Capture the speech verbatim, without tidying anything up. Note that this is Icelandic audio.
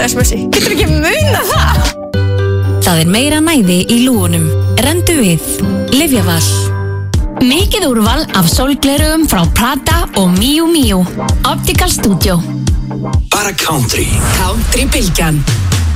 espressi. Getur ekki munað það? Það er meira næði í lúgunum. Rendu við. Lyfjaval. Mikið úrval af sólglerugum frá Prada og Miu Miu. Optical Studio. Bara country. Country bylgjan.